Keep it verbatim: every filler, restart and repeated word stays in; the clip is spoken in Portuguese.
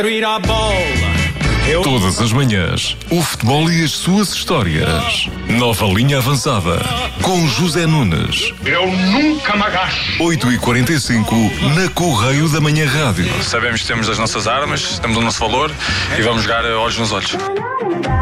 Ir à bola. Eu... Todas as manhãs, o futebol e as suas histórias. Nova linha avançada, com José Nunes. Eu nunca me agacho. oito e quarenta e cinco, na Correio da Manhã Rádio. Sabemos que temos as nossas armas, temos o nosso valor e vamos jogar olhos nos olhos.